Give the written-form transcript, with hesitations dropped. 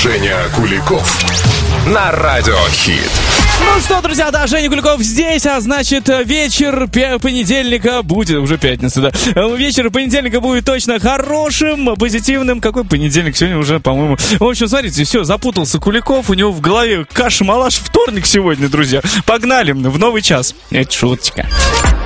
Женя Куликов на Радио Хит. Ну что, друзья, да, Женя Куликов здесь, а значит, вечер понедельника будет, уже пятница, да, вечер понедельника будет точно хорошим, позитивным. Какой понедельник? Сегодня уже, по-моему... В общем, смотрите, все, запутался Куликов, у него в голове каша-малаш, вторник сегодня, друзья. Погнали в новый час. Это шуточка.